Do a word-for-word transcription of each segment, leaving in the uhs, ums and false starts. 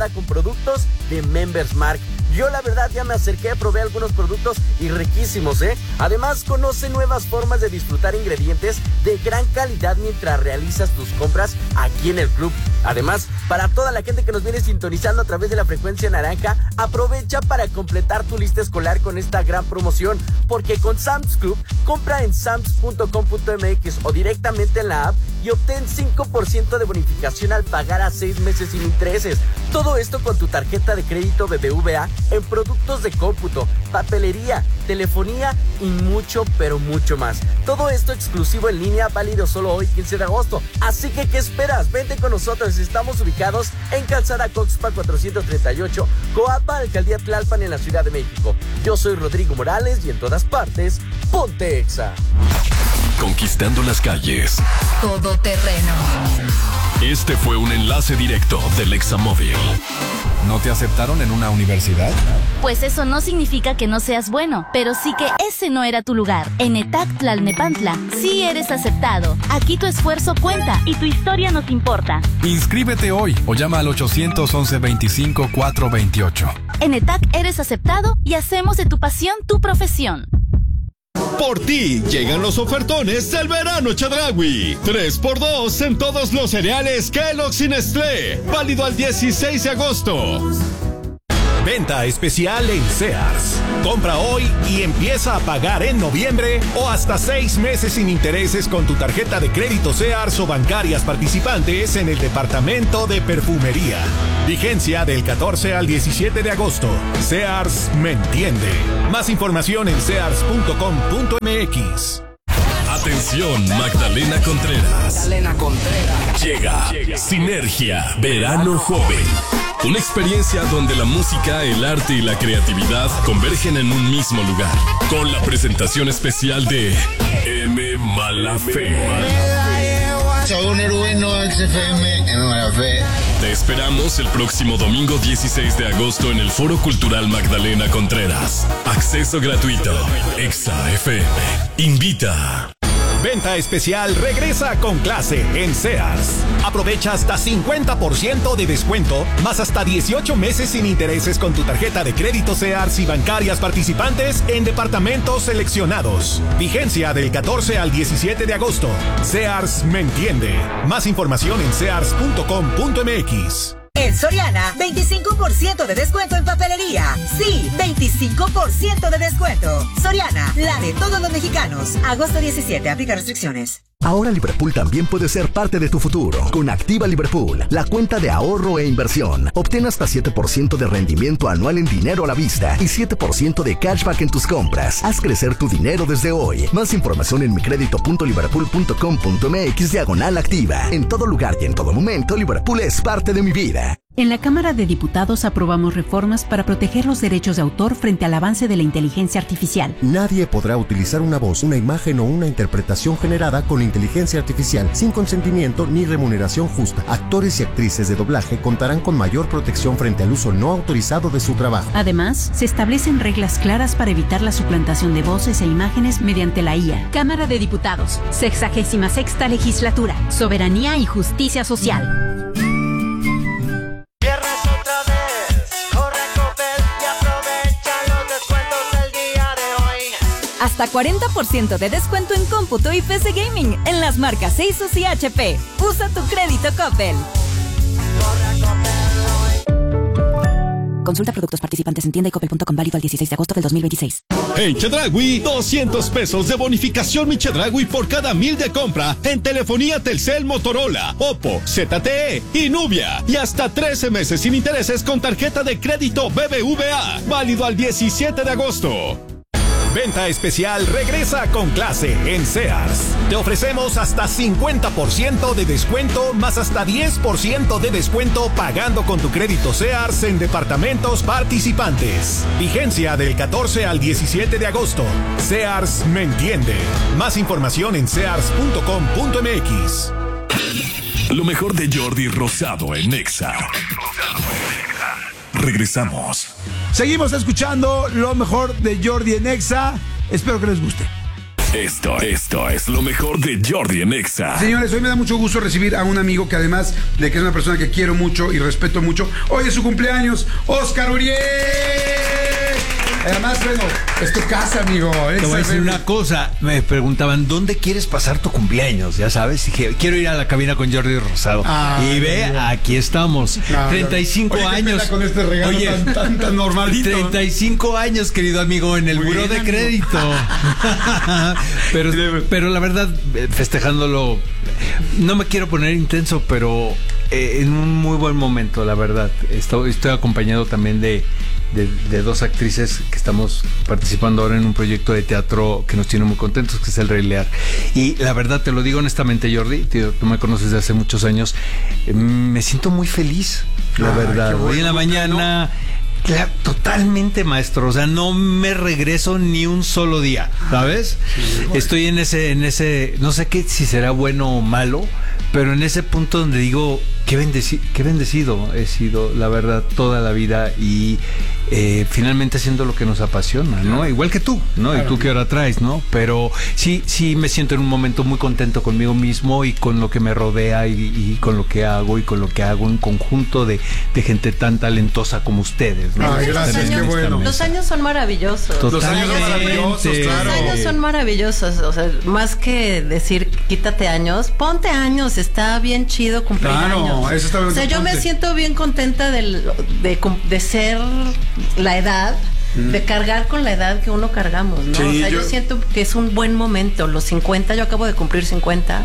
ahora con productos de Members Mark. Yo la verdad ya me acerqué, probé algunos productos y riquísimos, ¿eh? Además, conoce nuevas formas de disfrutar ingredientes de gran calidad mientras realizas tus compras aquí en el club. Además, para toda la gente que nos viene sintonizando a través de la frecuencia naranja, aprovecha para completar tu lista escolar con esta gran promoción, porque con Sam's Club, compra en sams punto com punto m x o directamente en la app y obtén cinco por ciento de bonificación al pagar a seis meses sin intereses. Todo esto con tu tarjeta de crédito B B V A en productos de cómputo, papelería, telefonía y mucho, pero mucho más. Todo esto exclusivo en línea, válido solo hoy, quince de agosto. Así que, ¿qué esperas? Vente con nosotros. Estamos ubicados en Calzada Coxpa cuatrocientos treinta y ocho, Coapa, Alcaldía Tlalpan, en la Ciudad de México. Yo soy Rodrigo Morales y en todas partes, ponte Exa. Conquistando las calles. Todo terreno. Este fue un enlace directo del Examóvil. ¿No te aceptaron en una universidad? Pues eso no significa que no seas bueno, pero sí que ese no era tu lugar. En ETAC Tlalnepantla sí eres aceptado. Aquí tu esfuerzo cuenta y tu historia nos importa. Inscríbete hoy o llama al ochocientos once veinticinco cuatrocientos veintiocho. En ETAC eres aceptado y hacemos de tu pasión tu profesión. Por ti llegan los ofertones del verano Chedraui. tres por dos en todos los cereales Kellogg's y Nestlé. Válido al dieciséis de agosto. Venta especial en Sears. Compra hoy y empieza a pagar en noviembre o hasta seis meses sin intereses con tu tarjeta de crédito Sears o bancarias participantes en el departamento de perfumería. Vigencia del catorce al diecisiete de agosto. Sears me entiende. Más información en sears punto com punto m x. Atención, Magdalena Contreras. Magdalena Contreras. Llega, Llega. Sinergia Verano Joven. Una experiencia donde la música, el arte y la creatividad convergen en un mismo lugar. Con la presentación especial de M. Malafe. Soy un heroíno X F M, M. Malafe. Te esperamos el próximo domingo dieciséis de agosto en el Foro Cultural Magdalena Contreras. Acceso gratuito. Exa F M. Invita. Venta especial regresa con clase en Sears. Aprovecha hasta cincuenta por ciento de descuento, más hasta dieciocho meses sin intereses con tu tarjeta de crédito Sears y bancarias participantes en departamentos seleccionados. Vigencia del catorce al diecisiete de agosto. Sears me entiende. Más información en sears punto com punto m x. En Soriana, veinticinco por ciento de descuento en papelería. Sí, veinticinco por ciento de descuento. Soriana, la de todos los mexicanos. Agosto diecisiete, aplica restricciones. Ahora Liverpool también puede ser parte de tu futuro. Con Activa Liverpool, la cuenta de ahorro e inversión. Obtén hasta siete por ciento de rendimiento anual en dinero a la vista y siete por ciento de cashback en tus compras. Haz crecer tu dinero desde hoy. Más información en micredito punto liverpool punto com punto m x diagonal activa. En todo lugar y en todo momento, Liverpool es parte de mi vida. En la Cámara de Diputados aprobamos reformas para proteger los derechos de autor frente al avance de la inteligencia artificial. Nadie podrá utilizar una voz, una imagen o una interpretación generada con inteligencia artificial sin consentimiento ni remuneración justa. Actores y actrices de doblaje contarán con mayor protección frente al uso no autorizado de su trabajo. Además, se establecen reglas claras para evitar la suplantación de voces e imágenes mediante la I A. Cámara de Diputados, sexagésima sexta legislatura, soberanía y justicia social. Hasta cuarenta por ciento de descuento en cómputo y P C Gaming en las marcas Asus y H P. Usa tu crédito Coppel. Consulta productos participantes en tienda y coppel punto com, válido al dieciséis de agosto del dos mil veintiséis. En Chedraui, doscientos pesos de bonificación mi Chedraui por cada mil de compra en telefonía Telcel, Motorola, Oppo, Z T E y Nubia. Y hasta trece meses sin intereses con tarjeta de crédito B B V A. Válido al diecisiete de agosto. Venta especial regresa con clase en Sears. Te ofrecemos hasta cincuenta por ciento de descuento más hasta diez por ciento de descuento pagando con tu crédito Sears en departamentos participantes. Vigencia del catorce al diecisiete de agosto. Sears me entiende. Más información en sears punto com punto m x. Lo mejor de Jordi Rosado en Exa. Regresamos. Seguimos escuchando lo mejor de Jordi en Exa. Espero que les guste. Esto, esto es lo mejor de Jordi en Exa. Señores, hoy me da mucho gusto recibir a un amigo que además de que es una persona que quiero mucho y respeto mucho, hoy es su cumpleaños, Oscar Uriel. Además, bueno, es tu casa, amigo. Te voy a decir una cosa. Me preguntaban, ¿dónde quieres pasar tu cumpleaños? Ya sabes, dije, quiero ir a la cabina con Jordi Rosado. Ah, y ve, aquí estamos. Ah, treinta y cinco oye, años. Con este regalo oye, tan, tan, tan normalito. treinta y cinco años, querido amigo, en el buró de crédito. pero, pero la verdad, festejándolo, no me quiero poner intenso, pero eh, en un muy buen momento, la verdad. Estoy, estoy acompañado también de De, de dos actrices que estamos participando ahora en un proyecto de teatro que nos tiene muy contentos, que es El Rey Lear. Y la verdad, te lo digo honestamente, Jordi, tío, tú me conoces de hace muchos años, eh, me siento muy feliz, la ah, verdad. Bueno, hoy en la mañana, ¿no? Claro, totalmente, maestro, o sea, no me regreso ni un solo día, ¿sabes? Sí, bueno. Estoy en ese, en ese, no sé qué, si será bueno o malo, pero en ese punto donde digo, qué, bendeci qué bendecido he sido, la verdad, toda la vida y eh, finalmente haciendo lo que nos apasiona, ¿no? Claro. Igual que tú, ¿no? Claro. Y tú que ahora traes, ¿no? Pero sí, sí me siento en un momento muy contento conmigo mismo y con lo que me rodea y, y con lo que hago y con lo que hago en conjunto de, de gente tan talentosa como ustedes, ¿no? Ay, gracias, qué bueno. Los años son maravillosos. Los años son maravillosos, claro. Los años son maravillosos, o sea, más que decir quítate años, ponte años, está bien chido cumplir claro, años. Eso está bien. O sea, yo me siento bien contenta de, de, de ser la edad, mm. de cargar con la edad que uno cargamos, ¿no? Sí, o sea, yo... yo siento que es un buen momento, los cincuenta, yo acabo de cumplir cincuenta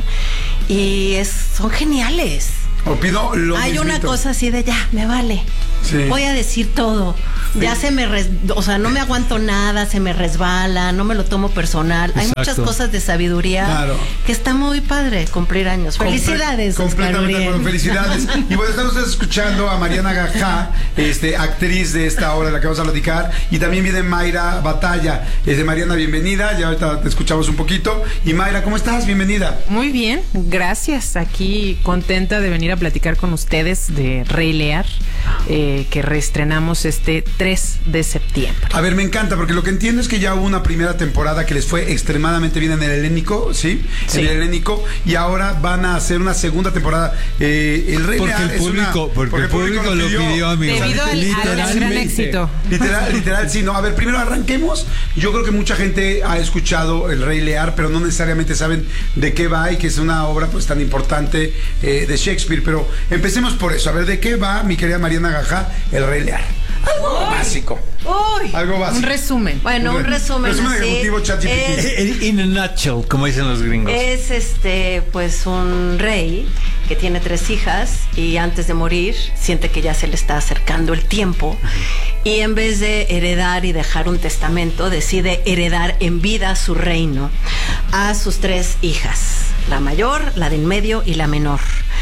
y es, son geniales. Opido lo Hay mismito. Una cosa así de ya, me vale. Sí. Voy a decir todo. Sí. Ya se me, res, o sea, no me aguanto nada, se me resbala, no me lo tomo personal. Exacto. Hay muchas cosas de sabiduría claro. que está muy padre cumplir años. Felicidades. Comple completamente, bueno, felicidades. Y bueno, están ustedes escuchando a Mariana Gajá, este, actriz de esta obra de la que vamos a platicar, y también viene Mayra Batalla. Este, Mariana, bienvenida, ya ahorita te escuchamos un poquito. Y Mayra, ¿cómo estás? Bienvenida. Muy bien, gracias. Aquí contenta de venir a platicar con ustedes de Rey Lear, eh, que reestrenamos este tres de septiembre. A ver, me encanta, porque lo que entiendo es que ya hubo una primera temporada que les fue extremadamente bien en el helénico, ¿sí? sí. En el helénico, y ahora van a hacer una segunda temporada. Eh, el Rey porque Lear el público, es una, porque, porque el público, público lo pidió, pidió amigo. Debido al, al gran éxito. Literal, literal, sí, no. A ver, primero arranquemos. Yo creo que mucha gente ha escuchado El Rey Lear, pero no necesariamente saben de qué va y que es una obra pues tan importante eh, de Shakespeare. Pero empecemos por eso. A ver, ¿de qué va, mi querida Mariana Gajá, El Rey Lear? Algo Uy. básico. Uy. Algo básico. Un resumen. Bueno, un resumen. Resumen así, ejecutivo ChatGPT. In a nutshell, como dicen los gringos. Es este, pues un rey que tiene tres hijas y antes de morir siente que ya se le está acercando el tiempo y en vez de heredar y dejar un testamento, decide heredar en vida su reino a sus tres hijas, la mayor, la de en medio y la menor.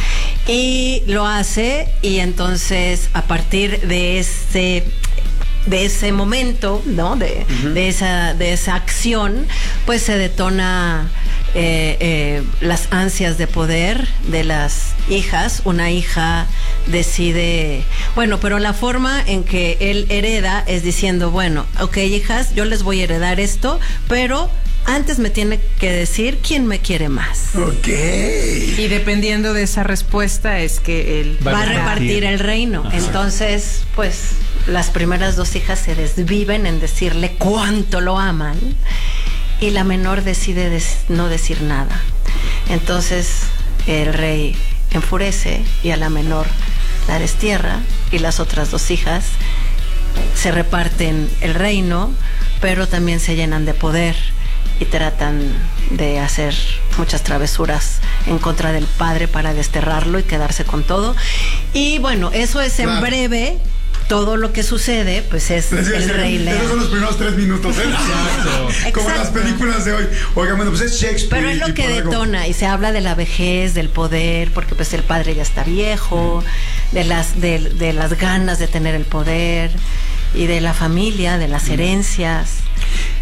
Y lo hace y entonces a partir de ese de ese momento, ¿no? De, uh-huh. de esa de esa acción, pues se detona eh, eh, las ansias de poder de las hijas. Una hija decide, bueno, pero la forma en que él hereda es diciendo, bueno, ok, hijas, yo les voy a heredar esto, pero antes me tiene que decir quién me quiere más. Ok. Y dependiendo de esa respuesta es que él va, va a repartir el reino. Ajá. Entonces, pues, las primeras dos hijas se desviven en decirle cuánto lo aman y la menor decide des no decir nada. Entonces, el rey enfurece y a la menor la destierra y las otras dos hijas se reparten el reino, pero también se llenan de poder y tratan de hacer muchas travesuras en contra del padre para desterrarlo y quedarse con todo. Y bueno, eso es en claro. breve. Todo lo que sucede, pues es sí, el sí, Rey Lear. Esos son los primeros tres minutos, ¿eh? Exacto. Como las películas de hoy. Oigan, bueno, pues es Shakespeare. Pero es lo que detona, y se habla de la vejez, del poder, porque pues el padre ya está viejo, mm. de las, de, de las ganas de tener el poder, y de la familia, de las herencias.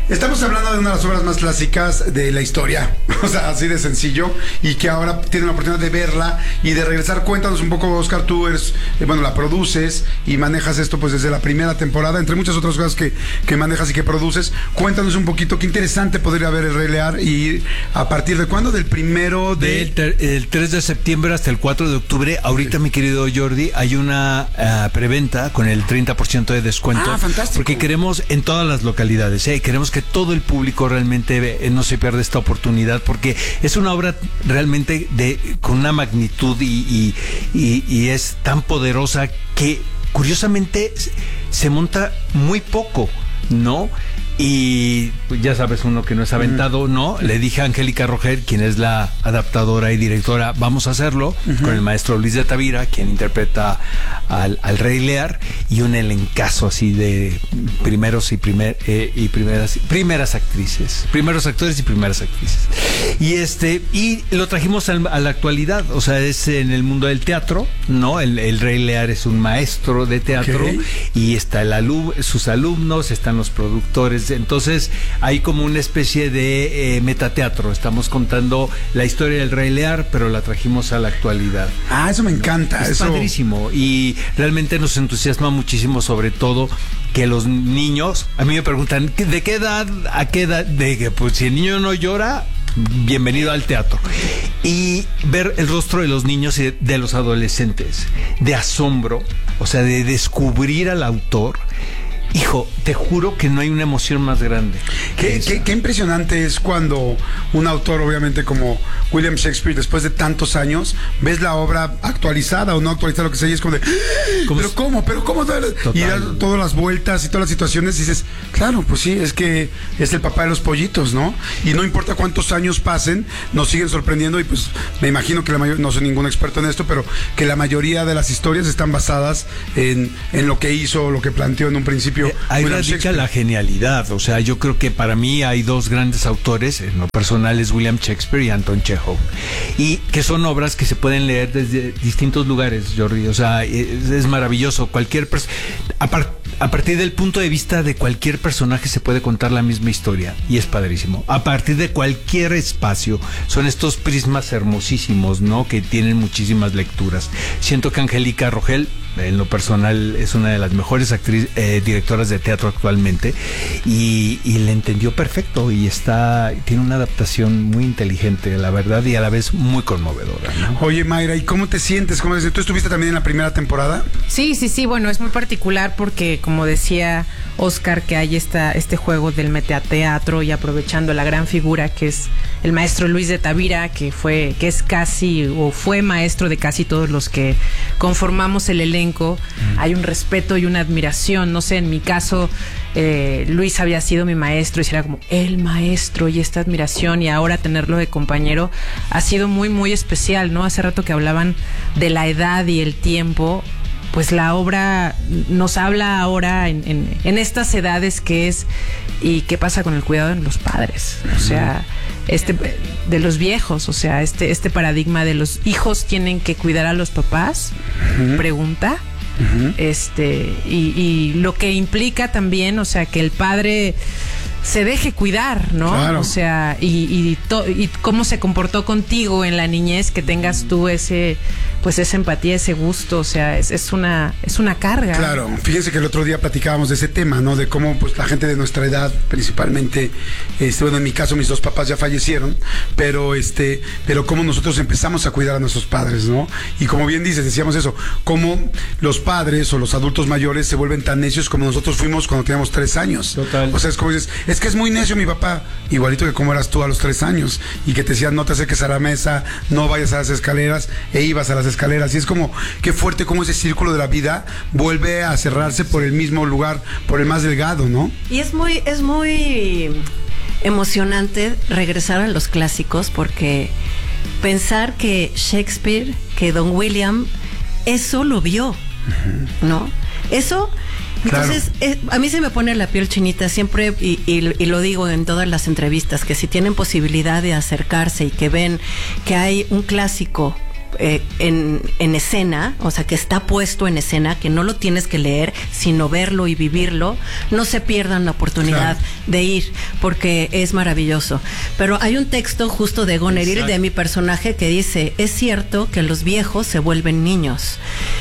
Estamos hablando de una de las obras más clásicas de la historia, o sea, así de sencillo, y que ahora tienen la oportunidad de verla y de regresar. Cuéntanos un poco, Oscar, tú eres, eh, bueno, la produces y manejas esto pues desde la primera temporada, entre muchas otras cosas que, que manejas y que produces. Cuéntanos un poquito, qué interesante podría ver el Rey Lear, y a partir de cuándo, del primero de... Del ter, el tres de septiembre hasta el cuatro de octubre, ahorita sí. Mi querido Jordi, hay una uh, preventa con el treinta por ciento de descuento. Ah, fantástico. Porque queremos en todas las localidades, ¿eh? Queremos que todo el público realmente eh, no se pierda esta oportunidad, porque es una obra realmente de con una magnitud y, y, y, y es tan poderosa que curiosamente se monta muy poco, ¿no? Y ya sabes, uno que no es aventado, ¿no? Le dije a Angélica Rogel, quien es la adaptadora y directora, vamos a hacerlo, uh-huh. con el maestro Luis de Tavira, quien interpreta al, al Rey Lear, y un elencazo así de primeros y primer eh, y primeras primeras actrices, primeros actores y primeras actrices. Y este y lo trajimos al, a la actualidad, o sea, es en el mundo del teatro, ¿no? El, el Rey Lear es un maestro de teatro, okay. Y está el alum, sus alumnos, están los productores. Entonces hay como una especie de eh, metateatro. Estamos contando la historia del Rey Lear, pero la trajimos a la actualidad. Ah, eso me encanta. Es eso... padrísimo y realmente nos entusiasma muchísimo, sobre todo que los niños, a mí me preguntan, ¿de qué edad a qué edad? De que pues si el niño no llora, bienvenido al teatro. Y ver el rostro de los niños y de los adolescentes, de asombro, o sea, de descubrir al autor. Hijo, te juro que no hay una emoción más grande. Qué, qué, qué impresionante es cuando un autor, obviamente como William Shakespeare, después de tantos años, ves la obra actualizada o no actualizada, lo que sea, y es como de, ¿Cómo ¿pero cómo? ¿Pero cómo? Y das todas las vueltas y todas las situaciones y dices, claro, pues sí, es que es el papá de los pollitos, ¿no? Y no importa cuántos años pasen, nos siguen sorprendiendo y pues me imagino que la mayoría, no soy ningún experto en esto, pero que la mayoría de las historias están basadas en, en lo que hizo, lo que planteó en un principio. Ahí radica la genialidad, o sea, yo creo que para mí hay dos grandes autores, en lo personal es William Shakespeare y Anton Chekhov, y que son obras que se pueden leer desde distintos lugares, Jordi, o sea, es, es maravilloso, cualquier persona, a, par a partir del punto de vista de cualquier personaje se puede contar la misma historia, y es padrísimo, a partir de cualquier espacio, son estos prismas hermosísimos, ¿no?, que tienen muchísimas lecturas. Siento que Angélica Rogel, en lo personal, es una de las mejores actrices, eh, directoras de teatro actualmente, y, y le entendió perfecto y está tiene una adaptación muy inteligente, la verdad, y a la vez muy conmovedora, ¿no? Oye, Mayra, ¿y cómo te sientes? ¿Cómo ¿Tú estuviste también en la primera temporada? Sí, sí, sí, bueno, es muy particular porque, como decía Oscar, que hay esta, este juego del metateatro y aprovechando la gran figura que es el maestro Luis de Tavira, que fue, que es casi, o fue maestro de casi todos los que conformamos el elenco. Mm. Hay un respeto y una admiración, no sé, en mi caso eh, Luis había sido mi maestro y era como el maestro, y esta admiración, y ahora tenerlo de compañero ha sido muy muy especial, ¿no? Hace rato que hablaban de la edad y el tiempo, pues la obra nos habla ahora en, en, en estas edades que es, y qué pasa con el cuidado de los padres, o sea, este de los viejos, o sea, este este paradigma de los hijos tienen que cuidar a los papás, uh-huh. pregunta, uh-huh. este y, y lo que implica también, o sea, que el padre se deje cuidar, ¿no? Claro. O sea, y, y, to, y cómo se comportó contigo en la niñez, que tengas tú ese, pues esa empatía, ese gusto, o sea, es, es una es una carga. Claro, fíjense que el otro día platicábamos de ese tema, ¿no? De cómo pues la gente de nuestra edad, principalmente, este, bueno, en mi caso mis dos papás ya fallecieron, pero este, pero cómo nosotros empezamos a cuidar a nuestros padres, ¿no? Y como bien dices, decíamos eso, cómo los padres o los adultos mayores se vuelven tan necios como nosotros fuimos cuando teníamos tres años. Total. O sea, es como dices, es que es muy necio mi papá, igualito que como eras tú a los tres años, y que te decían no te acerques a la mesa, no vayas a las escaleras, e ibas a las escaleras, y es como, qué fuerte como ese círculo de la vida vuelve a cerrarse por el mismo lugar, por el más delgado, ¿no? Y es muy, es muy emocionante regresar a los clásicos, porque pensar que Shakespeare, que Don William, eso lo vio, uh-huh. ¿no? Eso... Entonces, claro. eh, a mí se me pone la piel chinita siempre, y, y, y lo digo en todas las entrevistas, que si tienen posibilidad de acercarse y que ven que hay un clásico eh, en, en escena, o sea, que está puesto en escena, que no lo tienes que leer, sino verlo y vivirlo, no se pierdan la oportunidad claro. de ir, porque es maravilloso. Pero hay un texto justo de Goneril, de mi personaje, que dice, es cierto que los viejos se vuelven niños.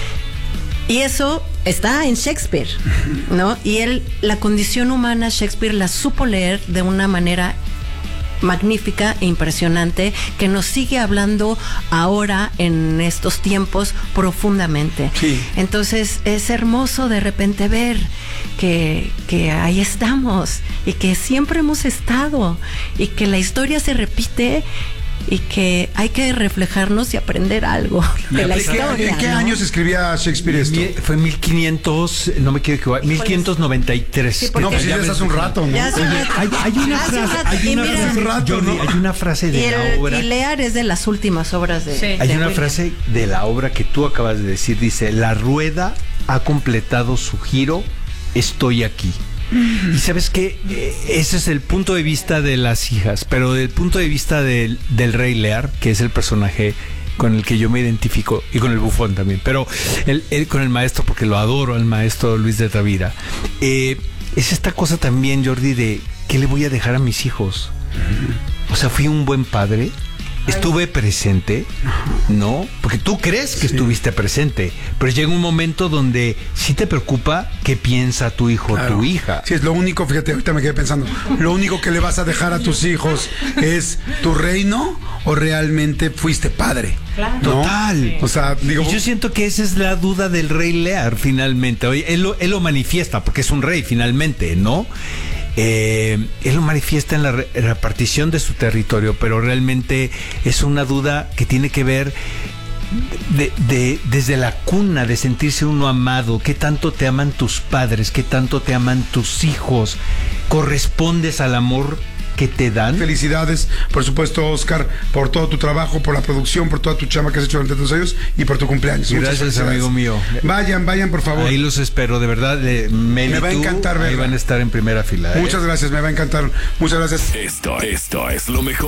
Y eso está en Shakespeare, ¿no? Y él, la condición humana, Shakespeare la supo leer de una manera magnífica e impresionante, que nos sigue hablando ahora en estos tiempos profundamente. Sí. Entonces es hermoso de repente ver que, que ahí estamos y que siempre hemos estado y que la historia se repite y que hay que reflejarnos y aprender algo de la historia. ¿En qué ¿no? años escribía Shakespeare esto? Fue mil quinientos, no me quiero equivocar, mil quinientos noventa y tres. Sí, no, pues ya hace un rato, ¿no? Ya hace un rato. Hay, hay una Hace frase, un rato. hay Y una mira, frase, rato, Jordi, ¿no? hay una frase de y el, la obra. Y Lear es de las últimas obras de. Sí. Hay de una William. frase de la obra que tú acabas de decir, dice, la rueda ha completado su giro, estoy aquí. Y sabes que eh, ese es el punto de vista de las hijas, pero del punto de vista del, del rey Lear, que es el personaje con el que yo me identifico, y con el bufón también, pero el, el, con el maestro, porque lo adoro al maestro Luis de Tavira, eh, es esta cosa también, Jordi, de ¿qué le voy a dejar a mis hijos? O sea, fui un buen padre, estuve presente, ¿no? Porque tú crees que sí. estuviste presente, pero llega un momento donde sí te preocupa qué piensa tu hijo o claro. tu hija. Sí, es lo único, fíjate, ahorita me quedé pensando, lo único que le vas a dejar a tus hijos es tu reino o realmente fuiste padre. Claro. ¿No? Total. Sí. O sea, digo, y yo siento que esa es la duda del rey Lear, finalmente. Oye, él, lo, él lo manifiesta porque es un rey, finalmente, ¿no? Eh, él lo manifiesta en la re- repartición de su territorio, pero realmente es una duda que tiene que ver de, de, desde la cuna, de sentirse uno amado. ¿Qué tanto te aman tus padres? ¿Qué tanto te aman tus hijos? ¿Correspondes al amor que te dan? Felicidades, por supuesto, Oscar, por todo tu trabajo, por la producción, por toda tu chamba que has hecho durante tus años y por tu cumpleaños. Gracias, amigo mío. Vayan, vayan, por favor. Ahí los espero, de verdad. Eh, me va a encantar verla. Ahí van a estar en primera fila. ¿eh? Muchas gracias, me va a encantar. Muchas gracias. Esto, esto es lo mejor